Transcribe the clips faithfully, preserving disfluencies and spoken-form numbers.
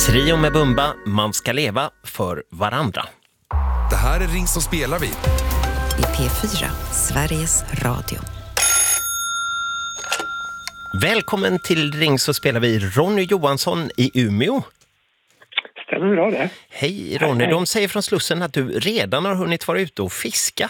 Trio med Bumba, man ska leva för varandra. Det här är Ring så spelar vi. I P fyra, Sveriges Radio. Välkommen till Ring så spelar vi Ronny Johansson i Umeå. Stämmer bra det. Hej Ronny, de säger från Slussen att du redan har hunnit vara ute och fiska.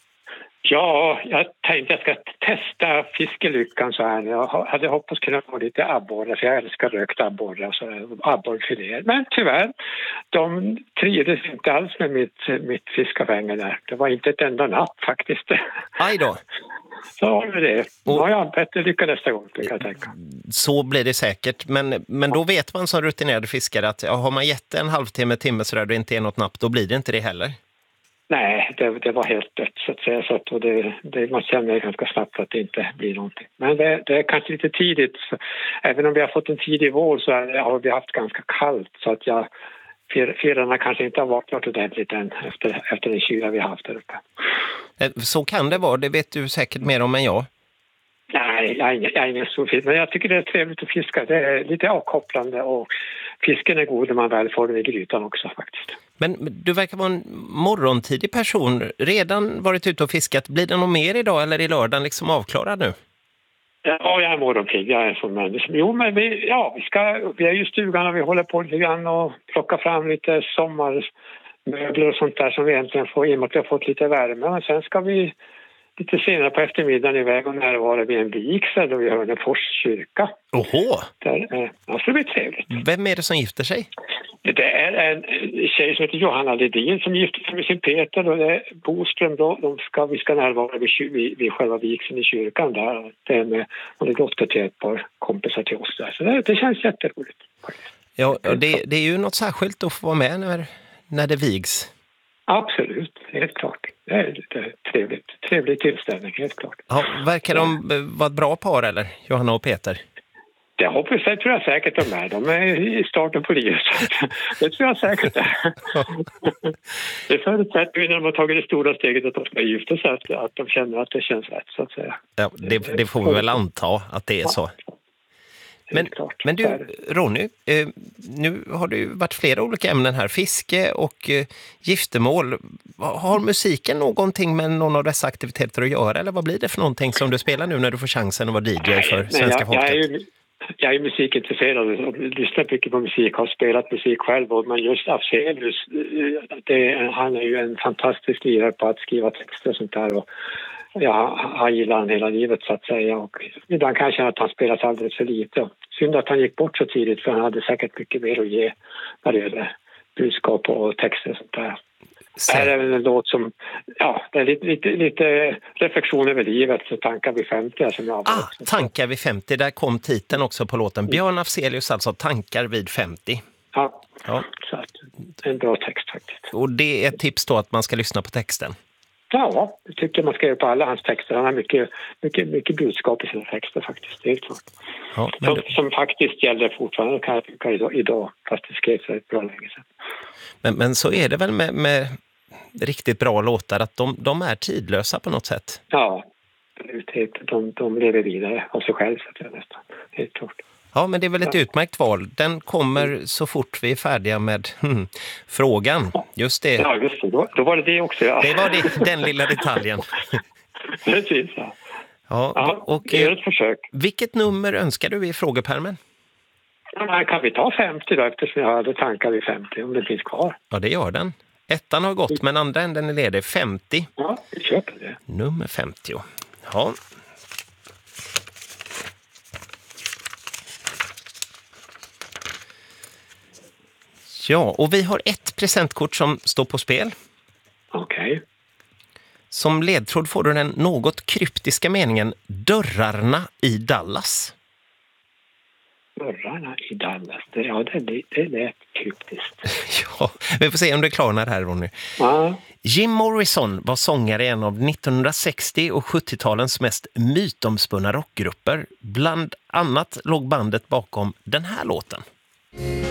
Ja, jag tänkte jag ska testa fiskelyckan så här. Jag hade hoppats kunna få lite abborre, för jag älskar rökt abborre, alltså abborrfiléer. Men tyvärr, de trivdes inte alls med mitt, mitt fiskafänge där. Det var inte ett enda napp faktiskt. Aj då. Så har vi det. Nu har jag bättre lycka nästa gång, kan jag tänka. Så blir det säkert, men, men då vet man som rutinerad fiskare att ja, har man gett en halvtimme, timme så där det inte är något napp, då blir det inte det heller. Nej, det, det var helt dött så att säga, så att, och det, det, man känner ganska snabbt att det inte blir någonting. Men det, det är kanske lite tidigt, så, även om vi har fått en tidig vår så är, har vi haft ganska kallt, så att jag, firarna kanske inte har vaknat ordentligt än efter, efter den kyla vi har haft där uppe. Så kan det vara, det vet du säkert mer om än jag. Nej, jag är, ingen, jag är ingen stor fisk, men jag tycker det är trevligt att fiska. Det är lite avkopplande och fisken är god när man väl får den i grytan också faktiskt. Men du verkar vara en morgontidig person. Redan varit ute och fiskat. Blir det något mer idag eller är lördagen liksom avklarad nu? Ja, jag är morgonpigg. Jag är en sån människa. Jo, men vi, ja, vi, ska, vi är ju i stugan och vi håller på lite grann och plockar fram lite sommarmöbler och sånt där som vi egentligen får, i och med att vi har fått lite värme. Men sen ska vi lite senare på eftermiddagen iväg och närvara vid en vigsel då vi har en Fors kyrka. Oho! Där, eh, alltså det blir trevligt. Vem är det som gifter sig? Det är en tjej som heter Johanna Ledin som gifter sig med sin Peter och det är Boström då. De ska, vi ska närvara vid, vid, vid själva vigseln i kyrkan där. Det är med, och det är dotter till ett par kompisar till oss där. Så det, det känns jätteroligt. Ja, det, det är ju något särskilt att få vara med när, när det vigs. Absolut, helt klart. Det är, det är trevligt. Trevlig tillställning, helt klart. Ja, verkar de vara ett bra par eller? Johanna och Peter? Det hoppas jag, tror jag säkert de är. De är i starten på livet. Det tror jag säkert är. Det förutsätter vi när de har tagit det stora steget att de ska gifta sig, att, att de känner att det känns rätt så att säga. Ja, det, det får vi väl anta att det är så. Men, men du, Ronny, eh, nu har det ju varit flera olika ämnen här. Fiske och eh, giftermål. Har musiken någonting med någon av dessa aktiviteter att göra? Eller vad blir det för någonting som du spelar nu när du får chansen att vara D J för nej, svenska jag, folket? Jag är ju, jag är musikintresserad och lyssnar mycket på musik. Har spelat musik själv. Och men just Afzelius, det, han är ju en fantastisk lirare på att skriva texter och sånt där. Och jag har gillat han hela livet så att säga. Och ibland kan jag känna att han spelat alldeles för lite. Synd att han gick bort så tidigt, för han hade säkert mycket mer att ge när det gäller budskap och texter och sånt där. Det här är en låt som, ja, det är lite, lite, lite reflektion över livet, så tankar vid femtio. Som jag ah, tankar vid femtio, där kom titeln också på låten. Björn Afzelius, alltså tankar vid femtio. Ja, ja. Så att, en bra text faktiskt. Och det är ett tips då att man ska lyssna på texten? Ja, det tycker jag man ska göra på alla hans texter. Han har mycket, mycket, mycket budskap i sina texter faktiskt, det är klart. Ja, som, det... som faktiskt gäller fortfarande kan jag tycka idag, idag fast det skrevs för ett bra länge sedan. Men, men så är det väl med, med riktigt bra låtar, att de, de är tidlösa på något sätt? Ja, de, de lever vidare av sig själv så att jag nästan, helt klart. Ja, men det är väl ett ja. utmärkt val. Den kommer så fort vi är färdiga med hmm, frågan. Just det. Ja, just det. Då, då var det det också. Ja. Det var det, den lilla detaljen. Precis, ja. Ja, ja och, det är ett försök. Vilket nummer önskar du i frågepärmen? Ja, kan vi ta femtio då, eftersom jag hade tankar vid femtio, om det finns kvar? Ja, det gör den. Ettan har gått, men andra änden är ledig. femtio. Ja, vi köper det. Nummer femtio. Ja. Ja, och vi har ett presentkort som står på spel. Okej. Okay. Som ledtråd får du den något kryptiska meningen dörrarna i Dallas. Dörrarna i Dallas, det, ja det, det, det är kryptiskt. Ja, vi får se om det klarnar här, Ronny. Ja. Jim Morrison var sångare i en av nittonhundrasextio- och sjuttiotalens mest mytomspunna rockgrupper. Bland annat låg bandet bakom den här låten.